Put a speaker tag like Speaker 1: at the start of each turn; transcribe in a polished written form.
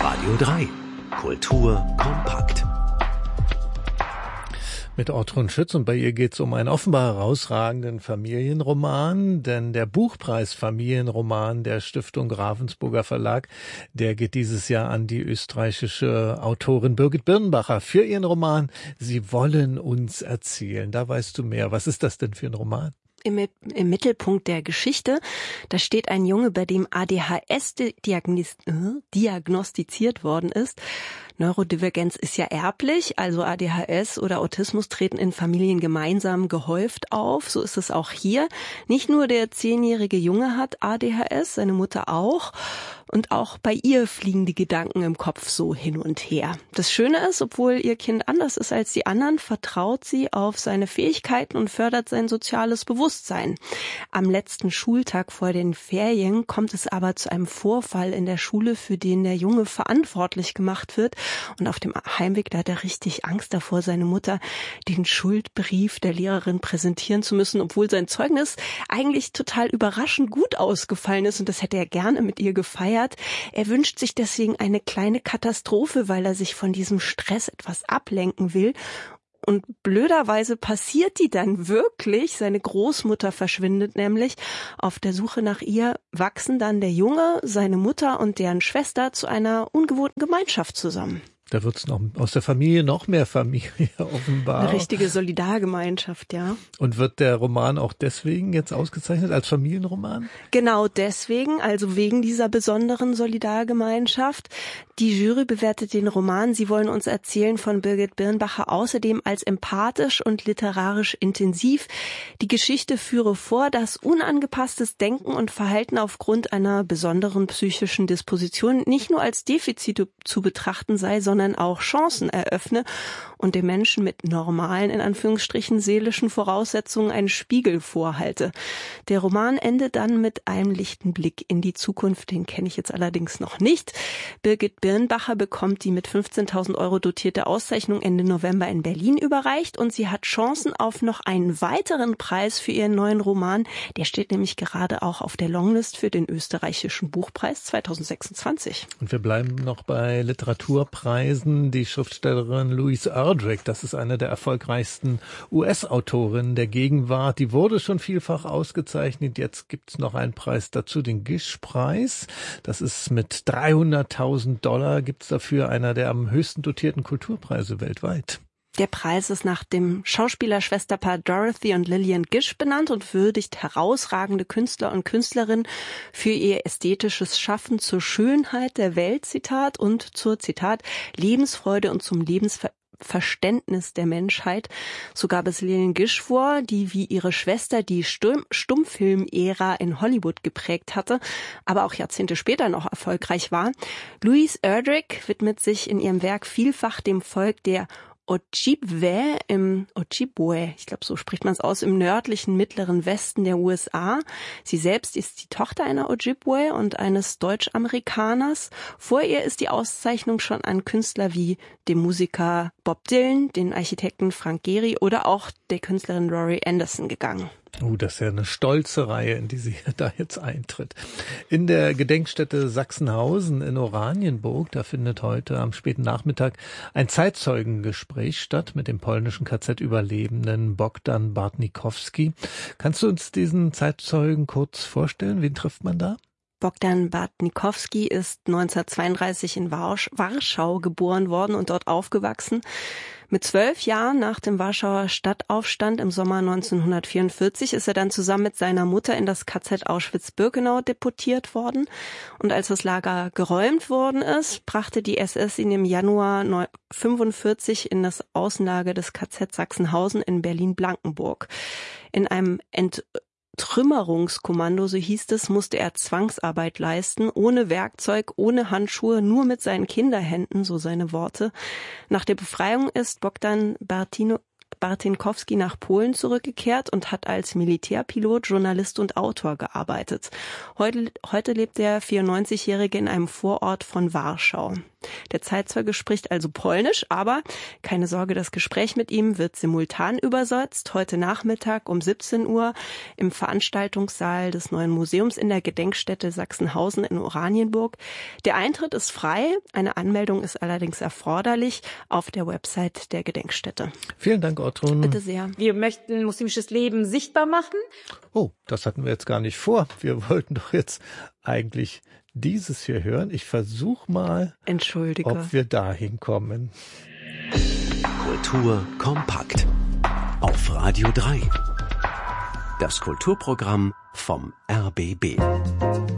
Speaker 1: Radio 3. Kultur kompakt.
Speaker 2: Mit Ortrun Schütz, und bei ihr geht es um einen offenbar herausragenden Familienroman, denn der Buchpreis Familienroman der Stiftung Ravensburger Verlag, der geht dieses Jahr an die österreichische Autorin Birgit Birnbacher für ihren Roman Sie wollen uns erzählen. Da weißt du mehr. Was ist das denn für ein Roman?
Speaker 3: Im Mittelpunkt der Geschichte, da steht ein Junge, bei dem ADHS diagnostiziert worden ist. Neurodivergenz ist ja erblich, also ADHS oder Autismus treten in Familien gemeinsam gehäuft auf. So ist es auch hier. Nicht nur der 10-jährige Junge hat ADHS, seine Mutter auch. Und auch bei ihr fliegen die Gedanken im Kopf so hin und her. Das Schöne ist, obwohl ihr Kind anders ist als die anderen, vertraut sie auf seine Fähigkeiten und fördert sein soziales Bewusstsein. Am letzten Schultag vor den Ferien kommt es aber zu einem Vorfall in der Schule, für den der Junge verantwortlich gemacht wird. Und auf dem Heimweg, da hat er richtig Angst davor, seine Mutter den Schuldbrief der Lehrerin präsentieren zu müssen, obwohl sein Zeugnis eigentlich total überraschend gut ausgefallen ist und das hätte er gerne mit ihr gefeiert. Er wünscht sich deswegen eine kleine Katastrophe, weil er sich von diesem Stress etwas ablenken will. Und blöderweise passiert die dann wirklich. Seine Großmutter verschwindet nämlich. Auf der Suche nach ihr wachsen dann der Junge, seine Mutter und deren Schwester zu einer ungewohnten Gemeinschaft zusammen.
Speaker 2: Da wird's noch aus der Familie noch mehr Familie offenbar.
Speaker 3: Eine richtige Solidargemeinschaft, ja.
Speaker 2: Und wird der Roman auch deswegen jetzt ausgezeichnet als Familienroman?
Speaker 3: Genau deswegen, also wegen dieser besonderen Solidargemeinschaft. Die Jury bewertet den Roman Sie wollen uns erzählen von Birgit Birnbacher außerdem als empathisch und literarisch intensiv. Die Geschichte führe vor, dass unangepasstes Denken und Verhalten aufgrund einer besonderen psychischen Disposition nicht nur als Defizite zu betrachten sei, sondern auch Chancen eröffne und dem Menschen mit normalen, in Anführungsstrichen, seelischen Voraussetzungen einen Spiegel vorhalte. Der Roman endet dann mit einem lichten Blick in die Zukunft, den kenne ich jetzt allerdings noch nicht. Birgit Birnbacher bekommt die mit 15.000 € dotierte Auszeichnung Ende November in Berlin überreicht und sie hat Chancen auf noch einen weiteren Preis für ihren neuen Roman. Der steht nämlich gerade auch auf der Longlist für den österreichischen Buchpreis 2026.
Speaker 2: Und wir bleiben noch bei Literaturpreisen. Die Schriftstellerin Louise Erdrich, das ist eine der erfolgreichsten US-Autorinnen der Gegenwart, die wurde schon vielfach ausgezeichnet. Jetzt gibt's noch einen Preis dazu, den Gish-Preis. Das ist mit $300.000 gibt's dafür einer der am höchsten dotierten Kulturpreise weltweit.
Speaker 3: Der Preis ist nach dem Schauspieler-Schwesterpaar Dorothy und Lillian Gish benannt und würdigt herausragende Künstler und Künstlerinnen für ihr ästhetisches Schaffen zur Schönheit der Welt, Zitat, und zur, Zitat, Lebensfreude und zum Lebensverständnis der Menschheit. So gab es Lillian Gish vor, die wie ihre Schwester die Stummfilm-Ära in Hollywood geprägt hatte, aber auch Jahrzehnte später noch erfolgreich war. Louise Erdrich widmet sich in ihrem Werk vielfach dem Volk der Ojibwe, ich glaube, so spricht man es aus, im nördlichen mittleren Westen der USA. Sie selbst ist die Tochter einer Ojibwe und eines Deutsch-Amerikaners. Vor ihr ist die Auszeichnung schon an Künstler wie dem Musiker Bob Dylan, den Architekten Frank Gehry oder auch der Künstlerin Rory Anderson gegangen.
Speaker 2: Das ist ja eine stolze Reihe, in die sie da jetzt eintritt. In der Gedenkstätte Sachsenhausen in Oranienburg, da findet heute am späten Nachmittag ein Zeitzeugengespräch statt mit dem polnischen KZ-Überlebenden Bogdan Bartnikowski. Kannst du uns diesen Zeitzeugen kurz vorstellen? Wen trifft man da?
Speaker 3: Bogdan Bartnikowski ist 1932 in Warschau geboren worden und dort aufgewachsen. Mit 12 Jahren nach dem Warschauer Stadtaufstand im Sommer 1944 ist er dann zusammen mit seiner Mutter in das KZ Auschwitz-Birkenau deportiert worden. Und als das Lager geräumt worden ist, brachte die SS ihn im Januar 1945 in das Außenlager des KZ Sachsenhausen in Berlin-Blankenburg. In einem Trümmerungskommando, so hieß es, musste er Zwangsarbeit leisten, ohne Werkzeug, ohne Handschuhe, nur mit seinen Kinderhänden, so seine Worte. Nach der Befreiung ist Bogdan Bartynkovsky nach Polen zurückgekehrt und hat als Militärpilot, Journalist und Autor gearbeitet. Heute lebt der 94-Jährige in einem Vorort von Warschau. Der Zeitzeuge spricht also Polnisch, aber keine Sorge, das Gespräch mit ihm wird simultan übersetzt. Heute Nachmittag um 17 Uhr im Veranstaltungssaal des neuen Museums in der Gedenkstätte Sachsenhausen in Oranienburg. Der Eintritt ist frei, eine Anmeldung ist allerdings erforderlich auf der Website der Gedenkstätte.
Speaker 2: Vielen Dank, Ortrun.
Speaker 3: Bitte sehr.
Speaker 4: Wir möchten muslimisches Leben sichtbar machen.
Speaker 2: Oh, das hatten wir jetzt gar nicht vor. Wir wollten doch jetzt eigentlich dieses hier hören. Ich versuche mal, ob wir da hinkommen.
Speaker 1: Kultur kompakt. Auf Radio 3. Das Kulturprogramm vom RBB.